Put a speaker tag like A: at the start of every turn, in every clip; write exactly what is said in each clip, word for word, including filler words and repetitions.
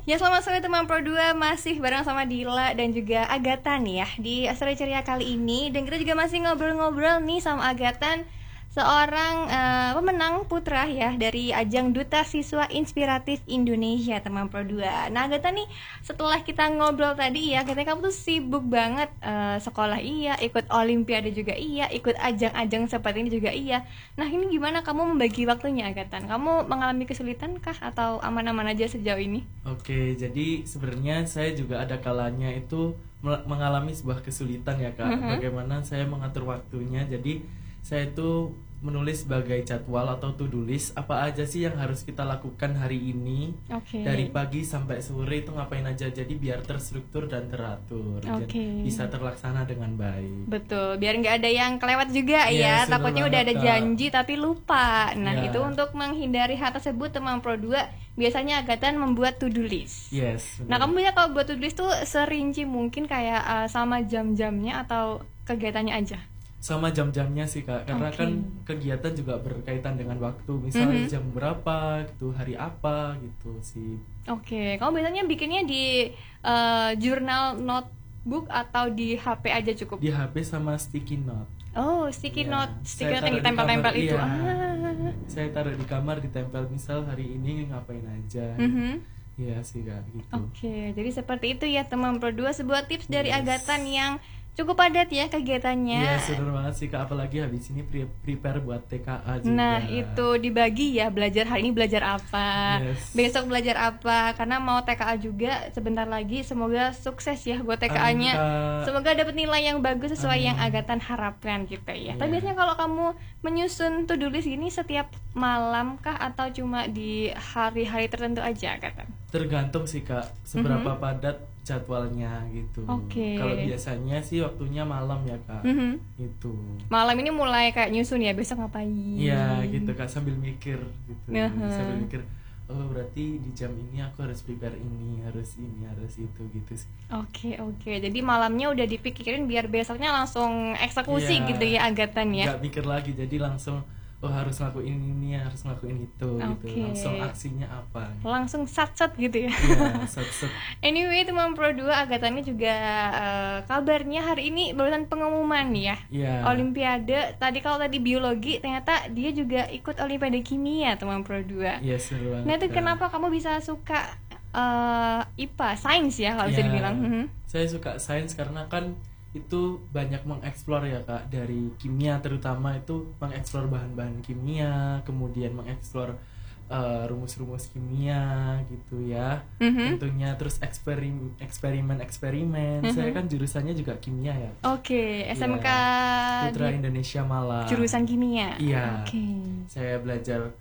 A: Ya, selamat sore teman Pro dua, masih bareng sama Dila dan juga Agatan ya di Sore Ceria kali ini. Dan kita juga masih ngobrol-ngobrol nih sama Agatan, seorang uh, pemenang putra ya dari ajang Duta Siswa Inspiratif Indonesia teman Pro dua. Nah Agatan nih, setelah kita ngobrol tadi ya, katanya kamu tuh sibuk banget, uh, sekolah iya, ikut olimpiade juga iya, ikut ajang-ajang seperti ini juga iya. Nah ini gimana kamu membagi waktunya Agatan? Kamu mengalami kesulitan kah atau aman-aman aja sejauh ini?
B: Oke, jadi sebenarnya saya juga ada kalanya itu mengalami sebuah kesulitan ya Kak. Mm-hmm. Bagaimana saya mengatur waktunya. Jadi saya itu menulis sebagai jadwal atau to-do list apa aja sih yang harus kita lakukan hari ini. Okay. Dari pagi sampai sore itu ngapain aja, jadi biar terstruktur dan teratur. Okay. Bisa terlaksana dengan baik.
A: Betul, biar nggak ada yang kelewat juga ya, ya. Takutnya udah ada janji tapi lupa. Nah ya. Itu untuk menghindari hal tersebut teman Pro dua biasanya Agatan membuat to-do list.
B: Yes.
A: Benar. Nah kamu biasanya kalau buat to-do list tuh serinci mungkin kayak uh, sama jam-jamnya atau kegiatannya aja?
B: Sama jam-jamnya sih Kak, karena okay. kan kegiatan juga berkaitan dengan waktu, misalnya mm-hmm. jam berapa gitu, hari apa gitu sih.
A: Oke, okay. Kamu biasanya bikinnya di uh, jurnal notebook atau di H P aja cukup?
B: Di H P sama sticky note.
A: Oh, sticky ya. note, sticky note yang ditempel-tempel itu.
B: Iya.
A: Ah.
B: Saya taruh di kamar, ditempel misal hari ini ngapain aja. Mm-hmm. Iya sih Kak, gitu.
A: Oke, okay. Jadi seperti itu ya teman Pro dua, sebuah tips dari yes. Agatan yang cukup padat ya kegiatannya.
B: Iya, seru banget sih Kak, apalagi habis ini prepare buat T K A juga.
A: Nah itu dibagi ya, belajar hari ini belajar apa, yes. besok belajar apa, karena mau T K A juga sebentar lagi. Semoga sukses ya buat T K A-nya. Amin, semoga dapat nilai yang bagus sesuai Amin. Yang Agatan harapkan gitu ya. Yeah. Tapi biasanya kalau kamu menyusun to-do list gini setiap malam kah atau cuma di hari-hari tertentu aja Agatan?
B: Tergantung sih Kak, seberapa mm-hmm. padat jadwalnya gitu.
A: Okay.
B: Kalau biasanya sih waktunya malam ya Kak. Mm-hmm. Itu.
A: Malam ini mulai kayak nyusun ya, besok ngapain?
B: Iya gitu Kak, sambil mikir gitu. Uh-huh. Sambil mikir, oh berarti di jam ini aku harus prepare ini, harus ini, harus itu gitu sih.
A: Oke, okay, oke. Okay. Jadi malamnya udah dipikirin biar besoknya langsung eksekusi ya, gitu ya Agatan ya.
B: Gak mikir lagi, jadi langsung oh harus ngelakuin ini, harus ngelakuin itu okay. gitu. Langsung aksinya apa gitu.
A: Langsung sat-sat gitu ya.
B: Iya, sat-sat.
A: Anyway teman Pro dua, Agatan ini juga uh, kabarnya hari ini barusan pengumuman ya. Yeah. Olimpiade. Tadi kalau tadi biologi, ternyata dia juga ikut Olimpiade kimia teman Pro dua.
B: Iya, yes, seru banget.
A: Nah itu kenapa kamu bisa suka uh, I P A, sains ya kalau yeah. bisa dibilang? Mm-hmm.
B: Saya suka sains karena kan itu banyak mengeksplor ya Kak, dari kimia terutama itu mengeksplor bahan-bahan kimia, kemudian mengeksplor uh, rumus-rumus kimia gitu ya. Mm-hmm. Tentunya terus eksperimen eksperimen-eksperimen. Mm-hmm. Saya kan jurusannya juga kimia ya.
A: Oke, okay. S M K
B: ya, Putra di Indonesia Malang.
A: Jurusan kimia.
B: Iya.
A: Oke. Okay.
B: Saya belajar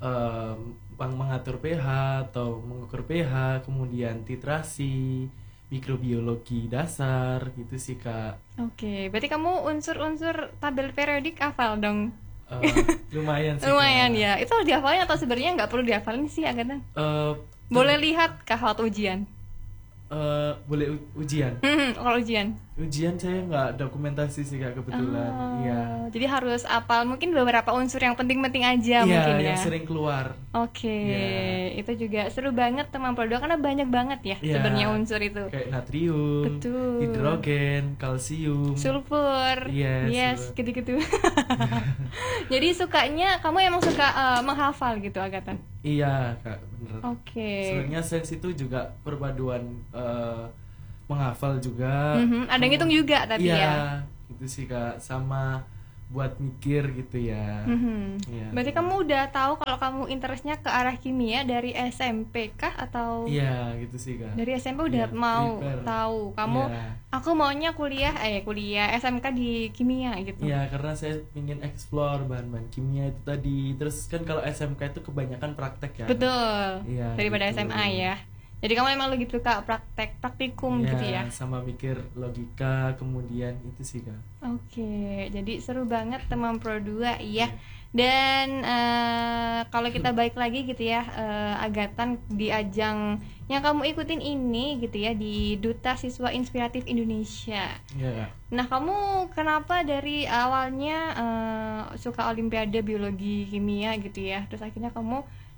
B: um, mengatur pH atau mengukur pH, kemudian titrasi, mikrobiologi dasar gitu sih Kak.
A: Oke, berarti kamu unsur-unsur tabel periodik hafal dong?
B: Uh, lumayan sih.
A: Lumayan Kak. Ya, itu harus dihafalin atau sebenarnya nggak perlu dihafalin sih Agatan? Uh, boleh lihat kah waktu ujian?
B: Uh, boleh u- ujian?
A: Hmm, kalau ujian?
B: Ujian saya nggak dokumentasi sih Kak kebetulan. Iya.
A: Oh, jadi harus apal mungkin beberapa unsur yang penting-penting aja
B: ya,
A: mungkin ya.
B: Yang sering keluar.
A: Oke, okay. ya. Itu juga seru banget teman Pro dua karena banyak banget ya, ya sebenarnya unsur itu.
B: Kayak natrium, betul. Hidrogen, kalsium,
A: sulfur,
B: yes,
A: yes gitu-gitu. Jadi sukanya kamu emang suka uh, menghafal gitu Agatan?
B: Iya Kak, bener.
A: Oke. Okay.
B: Sebenarnya sains itu juga perpaduan uh, menghafal juga.
A: Mm-hmm. Ada ngitung juga tapi
B: iya,
A: ya.
B: Gitu sih Kak, sama buat mikir gitu ya.
A: Mm-hmm.
B: Ya.
A: Berarti kamu udah tahu kalau kamu interestnya ke arah kimia dari S M P kah atau?
B: Iya gitu sih Kak.
A: Dari S M P udah ya, mau prepare. Tahu kamu ya. Aku maunya kuliah eh kuliah S M K di kimia gitu.
B: Iya karena saya ingin explore bahan-bahan kimia itu tadi. Terus kan kalau S M K itu kebanyakan praktek ya.
A: Betul.
B: Ya,
A: daripada
B: gitu.
A: S M A ya. Jadi kamu emang lagi suka praktek, praktikum
B: ya,
A: gitu ya?
B: Sama mikir logika, kemudian itu sih Kak.
A: Oke, jadi seru banget teman Pro dua ya. Dan uh, kalau kita balik lagi gitu ya, uh, Agatan di ajang yang kamu ikutin ini gitu ya, di Duta Siswa Inspiratif Indonesia.
B: Ya.
A: Nah kamu kenapa dari awalnya uh, suka Olimpiade biologi kimia gitu ya, terus akhirnya kamu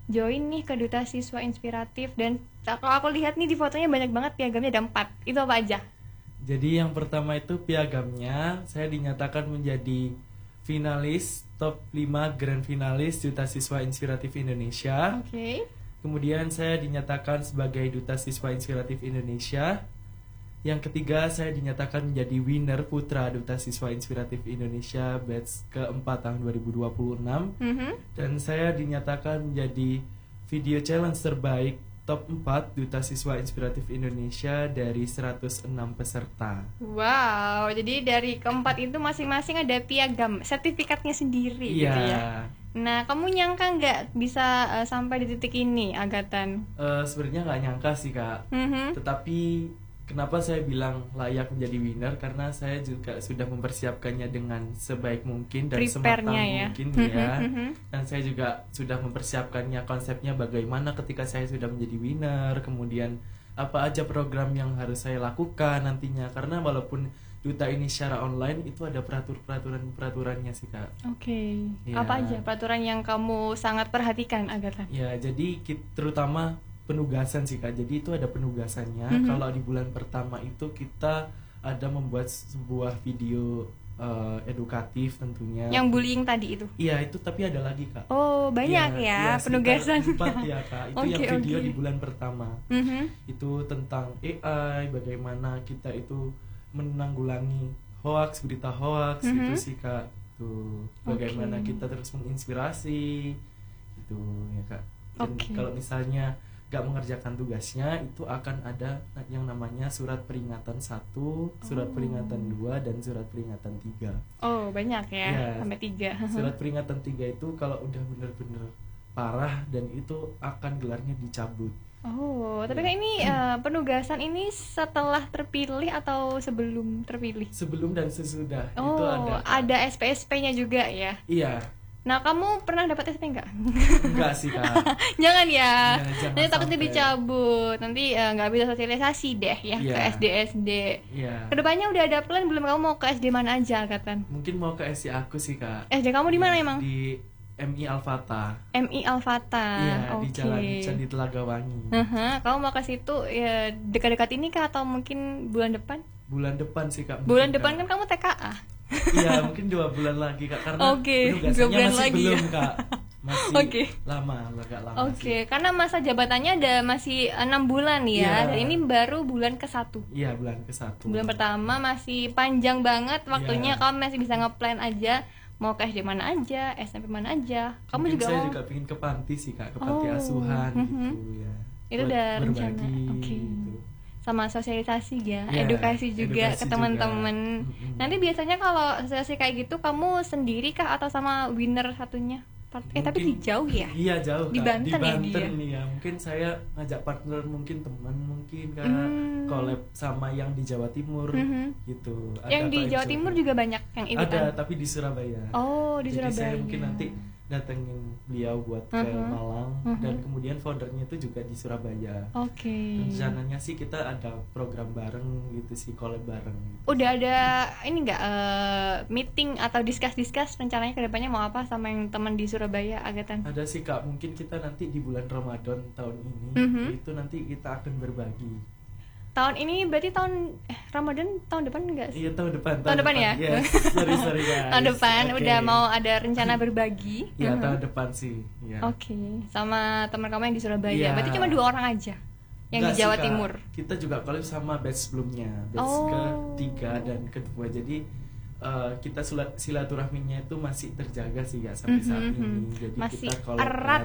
A: join nih ke Duta Siswa Inspiratif, dan kalau aku lihat nih di fotonya banyak banget piagamnya, ada empat. Itu apa aja?
B: Jadi yang pertama itu piagamnya, saya dinyatakan menjadi finalis top lima grand finalis Duta Siswa Inspiratif Indonesia.
A: Oke. Okay.
B: Kemudian saya dinyatakan sebagai Duta Siswa Inspiratif Indonesia. Yang ketiga, saya dinyatakan menjadi winner Putra Duta Siswa Inspiratif Indonesia batch keempat tahun dua ribu dua puluh enam. Mm-hmm. Dan saya dinyatakan menjadi video challenge terbaik top empat Duta Siswa Inspiratif Indonesia dari seratus enam peserta.
A: Wow, jadi dari keempat itu masing-masing ada piagam, sertifikatnya sendiri.
B: Iya.
A: Gitu ya. Nah, kamu nyangka nggak bisa uh, sampai di titik ini, Agatan?
B: Uh, sebenarnya nggak nyangka sih, Kak. Mm-hmm. Tetapi kenapa saya bilang layak menjadi winner? Karena saya juga sudah mempersiapkannya dengan sebaik mungkin dan sematang
A: ya.
B: mungkin ya. Dan saya juga sudah mempersiapkannya konsepnya bagaimana ketika saya sudah menjadi winner. Kemudian apa aja program yang harus saya lakukan nantinya. Karena walaupun Duta ini secara online, itu ada peraturan-peraturannya sih, Kak.
A: Oke. Okay. Ya. Apa aja peraturan yang kamu sangat perhatikan, Agatha?
B: Ya, jadi terutama penugasan sih, Kak. Jadi itu ada penugasannya. Mm-hmm. Kalau di bulan pertama itu kita ada membuat sebuah video uh, edukatif tentunya.
A: Yang bullying tadi itu?
B: Iya, itu tapi ada lagi, Kak.
A: Oh, banyak ya, ya penugasan.
B: Empat ya, Kak. Itu okay, yang video okay. di bulan pertama. Mm-hmm. Itu tentang A I, bagaimana kita itu menanggulangi hoax, berita hoax, mm-hmm. itu sih, Kak. Tuh, bagaimana okay. kita terus menginspirasi itu ya, Kak. Dan okay. kalau misalnya gak mengerjakan tugasnya, itu akan ada yang namanya surat peringatan satu, surat oh. peringatan dua, dan surat peringatan tiga.
A: Oh, banyak ya, ya sampai tiga.
B: Surat peringatan tiga itu kalau udah bener-bener parah dan itu akan gelarnya dicabut.
A: Oh, tapi kan ini uh, penugasan ini setelah terpilih atau sebelum terpilih?
B: Sebelum dan sesudah.
A: Oh,
B: itu ada.
A: Ada S P S P-nya juga ya?
B: Iya.
A: Nah, kamu pernah dapat S P enggak?
B: Enggak sih, Kak.
A: Jangan ya.
B: ya
A: nanti takutnya dicabut. Nanti nggak uh, bisa sosialisasi deh ya, ya ke S D S D. Iya. Kedepannya udah ada plan belum, kamu mau ke S D mana aja, Katan?
B: Mungkin mau ke S D aku sih, Kak.
A: S D kamu di mana
B: ya,
A: emang?
B: Di M I Al-Fatah.
A: M I Al-Fatah.
B: Iya,
A: okay.
B: di Jalan Candi Telagawangi.
A: Uh-huh. Kamu mau ke situ ya dekat-dekat ini kah atau mungkin bulan depan?
B: Bulan depan sih, Kak.
A: Bulan depan, Kak. Kan kamu T K A.
B: Iya, mungkin dua bulan lagi, Kak, karena
A: okay.
B: penugasannya masih
A: lagi
B: belum,
A: ya?
B: Kak. Masih okay. lama, agak lama.
A: Oke, okay. Karena masa jabatannya ada masih enam bulan ya. Yeah. Dan ini baru bulan ke satu.
B: Iya, yeah, bulan ke satu.
A: Bulan pertama masih panjang banget waktunya, yeah. Kamu masih bisa nge-plan aja mau ke S D mana aja, S M P mana aja. Kamu
B: mungkin
A: juga
B: saya
A: mau...
B: juga pengen ke panti sih, Kak, ke panti oh. asuhan mm-hmm. gitu ya.
A: Itu udah rencana. Oke. Okay. Gitu. Sama sosialisasi ya, ya edukasi juga edukasi ke teman-teman. Mm-hmm. Nanti biasanya kalau sosialisasi kayak gitu kamu sendiri kah atau sama winner satunya? Part- eh tapi di jauh ya?
B: Iya jauh.
A: Di Banten,
B: di Banten
A: ya,
B: nih ya. Mungkin saya ngajak partner, mungkin teman, mungkin karena mm. collab sama yang di Jawa Timur mm-hmm. gitu.
A: Ada yang di Jawa Timur juga banyak yang ikutan.
B: Ada, tapi di Surabaya.
A: Oh di
B: Jadi
A: Surabaya.
B: Jadi saya mungkin nanti datengin beliau buat ke uh-huh. Malang uh-huh. dan kemudian foundernya itu juga di Surabaya.
A: Oke. Okay.
B: Rencananya sih kita ada program bareng gitu sih, collab bareng. Gitu.
A: Udah ada ini nggak uh, meeting atau discuss-discuss rencananya kedepannya mau apa sama yang teman di Surabaya, Agatan?
B: Ada sih, Kak, mungkin kita nanti di bulan Ramadan tahun ini uh-huh. itu nanti kita akan berbagi.
A: Tahun ini berarti tahun eh, Ramadan tahun depan enggak sih?
B: Iya, tahun depan.
A: Tahun, tahun depan, depan ya?
B: Yes, sorry sorry guys.
A: Tahun depan okay. Udah mau ada rencana berbagi.
B: Iya, uh-huh. tahun depan sih. Ya.
A: Oke, okay. Sama teman kamu yang di Surabaya.
B: Ya.
A: Berarti cuma dua orang aja yang enggak di Jawa sih, Timur.
B: Kita juga collab sama batch sebelumnya, batch oh. ketiga dan kedua. Jadi uh, kita silaturahminya itu masih terjaga sih ya sampai mm-hmm. saat ini. Jadi
A: masih
B: kita collab
A: erat